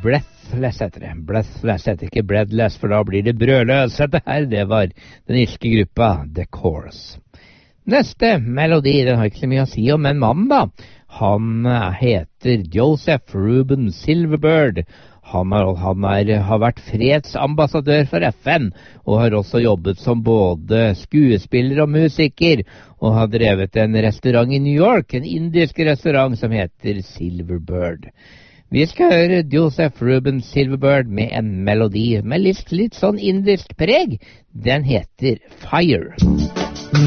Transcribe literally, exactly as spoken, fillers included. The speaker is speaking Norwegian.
Breathless heter det. Breathless heter ikke breadless, for da blir det brødløs. Dette her, det var den irske gruppa The Chorus. Neste melodi, den har ikke så mye å si om, men mannen da, han heter Joseph Reuben Silverbird. Han, er, han er, har vært fredsambassadør for F N, og har også jobbet som både skuespiller og musiker, og har drevet en restaurant i New York, en indisk restaurant som heter Silverbird. Vi skal høre Joseph Reuben Silverbird med en melodi med litt, litt sånn indisk preg. Den heter Fire.